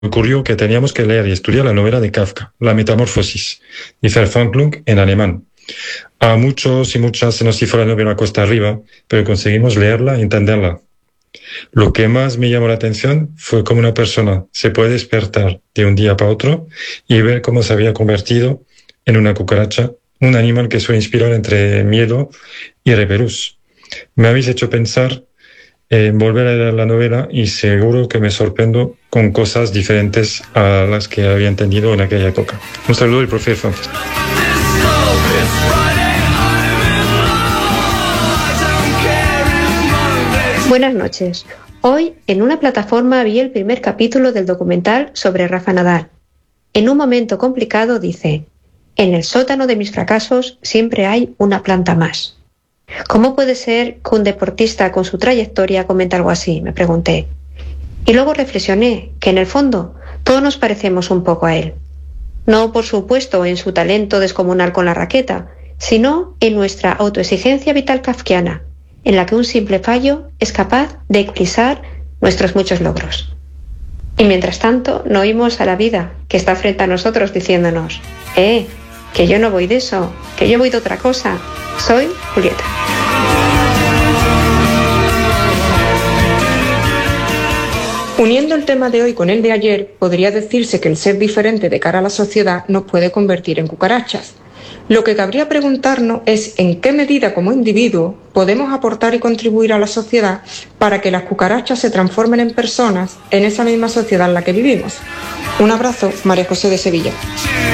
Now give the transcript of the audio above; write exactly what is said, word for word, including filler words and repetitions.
ocurrió que teníamos que leer y estudiar la novela de Kafka, La Metamorfosis, y Verwandlung en alemán. A muchos y muchas se nos hizo la novela cuesta arriba, pero conseguimos leerla e entenderla. Lo que más me llamó la atención fue cómo una persona se puede despertar de un día para otro y ver cómo se había convertido en una cucaracha, un animal que suele inspirar entre miedo y repelús. Me habéis hecho pensar en volver a leer la novela y seguro que me sorprendo con cosas diferentes a las que había entendido en aquella época. Un saludo del profe Francis. Buenas noches. Hoy en una plataforma vi el primer capítulo del documental sobre Rafa Nadal. En un momento complicado dice: en el sótano de mis fracasos siempre hay una planta más. ¿Cómo puede ser que un deportista con su trayectoria comente algo así?, me pregunté. Y luego reflexioné que en el fondo todos nos parecemos un poco a él. No, por supuesto, en su talento descomunal con la raqueta, sino en nuestra autoexigencia vital kafkiana, en la que un simple fallo es capaz de eclipsar nuestros muchos logros. Y mientras tanto, no oímos a la vida que está frente a nosotros diciéndonos: ¡eh! Que yo no voy de eso, que yo voy de otra cosa. Soy Julieta. Uniendo el tema de hoy con el de ayer, podría decirse que el ser diferente de cara a la sociedad nos puede convertir en cucarachas. Lo que cabría preguntarnos es en qué medida como individuos podemos aportar y contribuir a la sociedad para que las cucarachas se transformen en personas en esa misma sociedad en la que vivimos. Un abrazo, María José de Sevilla.